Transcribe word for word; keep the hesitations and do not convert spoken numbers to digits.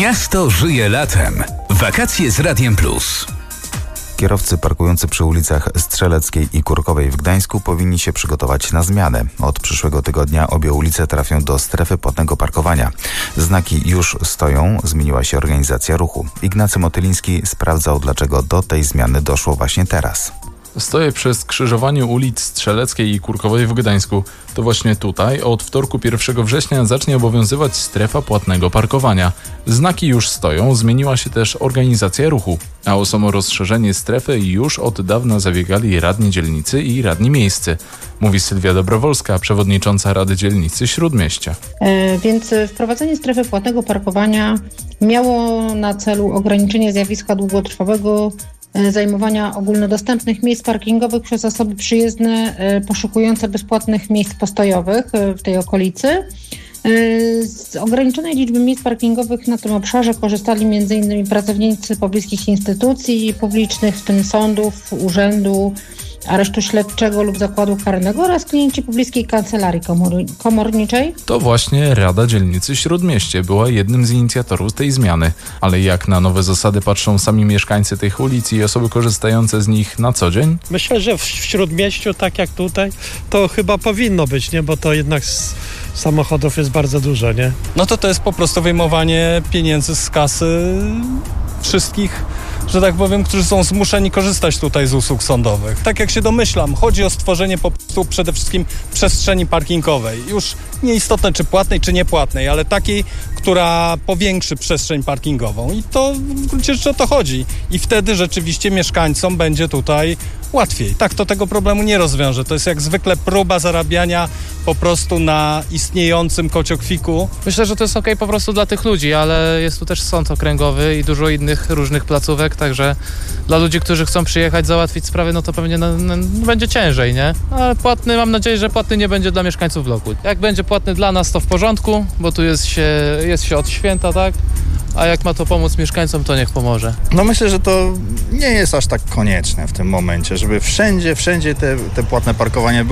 Miasto żyje latem. Wakacje z Radiem Plus. Kierowcy parkujący przy ulicach Strzeleckiej i Kurkowej w Gdańsku powinni się przygotować na zmianę. Od przyszłego tygodnia obie ulice trafią do strefy płatnego parkowania. Znaki już stoją, zmieniła się organizacja ruchu. Ignacy Motyliński sprawdzał, dlaczego do tej zmiany doszło właśnie teraz. Stoję przy skrzyżowaniu ulic Strzeleckiej i Kurkowej w Gdańsku. To właśnie tutaj od wtorku pierwszego września zacznie obowiązywać strefa płatnego parkowania. Znaki już stoją, zmieniła się też organizacja ruchu. A o samo rozszerzenie strefy już od dawna zabiegali radni dzielnicy i radni miejscy. Mówi Sylwia Dobrowolska, przewodnicząca Rady Dzielnicy Śródmieścia. E, więc wprowadzenie strefy płatnego parkowania miało na celu ograniczenie zjawiska długotrwałego zajmowania ogólnodostępnych miejsc parkingowych przez osoby przyjezdne poszukujące bezpłatnych miejsc postojowych w tej okolicy. Z ograniczonej liczby miejsc parkingowych na tym obszarze korzystali między innymi pracownicy pobliskich instytucji publicznych, w tym sądów, urzędu, aresztu śledczego lub zakładu karnego oraz klienci pobliskiej kancelarii komor- komorniczej. To właśnie Rada Dzielnicy Śródmieście była jednym z inicjatorów tej zmiany. Ale jak na nowe zasady patrzą sami mieszkańcy tych ulic i osoby korzystające z nich na co dzień? Myślę, że w Śródmieściu, tak jak tutaj, to chyba powinno być, nie? Bo to jednak z samochodów jest bardzo dużo, nie? No to to jest po prostu wyjmowanie pieniędzy z kasy wszystkich, że tak powiem, którzy są zmuszeni korzystać tutaj z usług sądowych. Tak jak się domyślam, chodzi o stworzenie po prostu przede wszystkim przestrzeni parkingowej. Już nieistotne czy płatnej, czy niepłatnej, ale takiej, która powiększy przestrzeń parkingową. I to w gruncie rzeczy o to chodzi. I wtedy rzeczywiście mieszkańcom będzie tutaj łatwiej. Tak to tego problemu nie rozwiąże. To jest jak zwykle próba zarabiania po prostu na istniejącym kociokwiku. Myślę, że to jest okej po prostu dla tych ludzi, ale jest tu też sąd okręgowy i dużo innych różnych placówek, także dla ludzi, którzy chcą przyjechać, załatwić sprawy, no to pewnie no, no, będzie ciężej, nie? Ale płatny, mam nadzieję, że płatny nie będzie dla mieszkańców bloku. Jak będzie płatny dla nas, to w porządku, bo tu jest się, jest się od święta, tak? A jak ma to pomóc mieszkańcom, to niech pomoże. No myślę, że to nie jest aż tak konieczne w tym momencie, żeby wszędzie, wszędzie te, te płatne parkowanie było.